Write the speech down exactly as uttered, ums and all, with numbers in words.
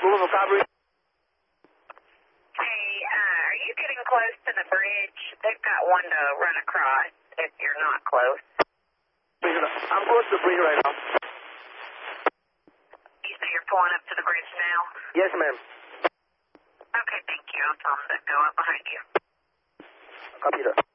Louisville Cavalry. Hey, uh, are you getting close to the bridge? They've got one to run across if you're not close. I'm close to the bridge right now. You say you're pulling up to the bridge now? Yes, ma'am. Okay, thank you. I'll tell them to go up behind you. Copy that.